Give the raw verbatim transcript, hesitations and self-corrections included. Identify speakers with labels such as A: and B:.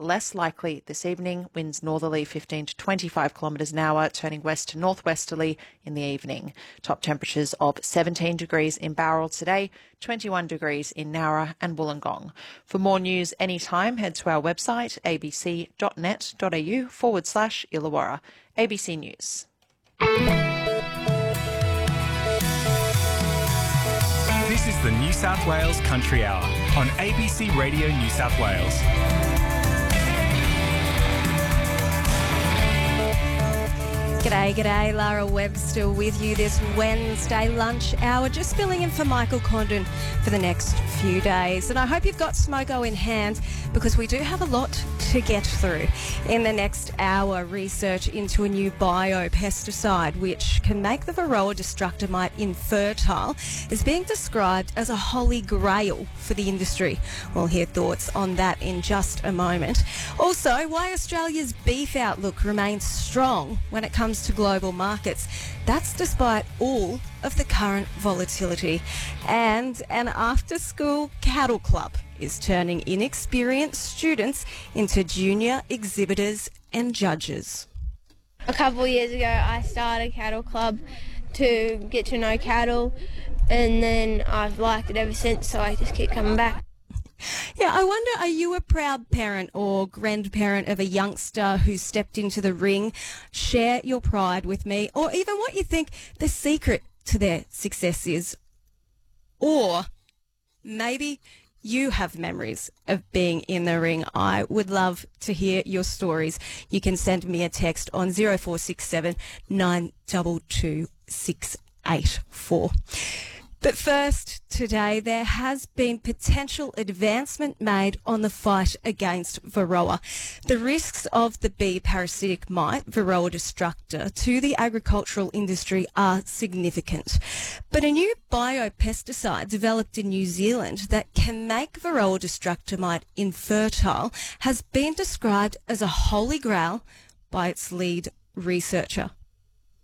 A: less likely this evening. Winds northerly fifteen to twenty-five kilometres an hour, turning west to northwesterly in the evening. Top temperatures of seventeen degrees in Bowral today, twenty-one degrees in Nowra and Wollongong. For more news anytime, head to our website abc.net.au forward slash Illawarra. A B C News.
B: This is the New South Wales Country Hour on A B C Radio New South Wales.
C: G'day, g'day, Lara Webster with you this Wednesday lunch hour, just filling in for Michael Condon for the next few days. And I hope you've got Smoko in hand, because we do have a lot to get through. In the next hour, research into a new biopesticide which can make the Varroa destructor mite infertile is being described as a holy grail for the industry. We'll hear thoughts on that in just a moment. Also, why Australia's beef outlook remains strong when it comes to global markets. That's despite all of the current volatility. And an after-school cattle club is turning inexperienced students into junior exhibitors and judges.
D: A couple of years ago, I started a cattle club to get to know cattle, and then I've liked it ever since, so I just keep coming back.
C: Yeah, I wonder, are you a proud parent or grandparent of a youngster who stepped into the ring? Share your pride with me, or even what you think the secret to their success is. Or maybe you have memories of being in the ring. I would love to hear your stories. You can send me a text on zero four six seven nine two two six eight four. But first, today, there has been potential advancement made on the fight against Varroa. The risks of the bee parasitic mite, Varroa destructor, to the agricultural industry are significant. But a new biopesticide developed in New Zealand that can make Varroa destructor mite infertile has been described as a holy grail by its lead researcher.